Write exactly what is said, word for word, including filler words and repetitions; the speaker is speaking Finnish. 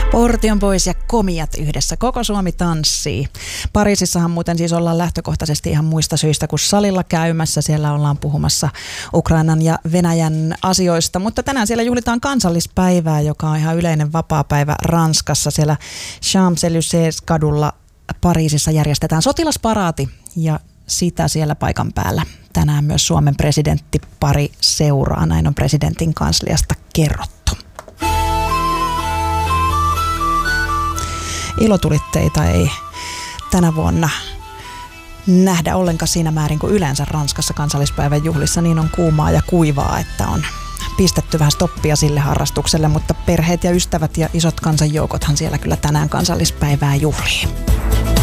Portion Boys ja Komiat yhdessä. Koko Suomi tanssii. Pariisissahan muuten siis ollaan lähtökohtaisesti ihan muista syistä kuin salilla käymässä. Siellä ollaan puhumassa Ukrainan ja Venäjän asioista. Mutta tänään siellä juhlitaan kansallispäivää, joka on ihan yleinen vapaapäivä Ranskassa. Siellä Champs-Élysées-kadulla Pariisissa järjestetään sotilasparaati ja sitä siellä paikan päällä tänään myös Suomen presidenttipari seuraa. Näin on presidentin kansliasta kerrottu. Ilotulitteita ei tänä vuonna nähdä ollenkaan siinä määrin kuin yleensä Ranskassa kansallispäivän juhlissa. Niin on kuumaa ja kuivaa, että on pistetty vähän stoppia sille harrastukselle, mutta perheet ja ystävät ja isot kansanjoukothan siellä kyllä tänään kansallispäivää juhlii.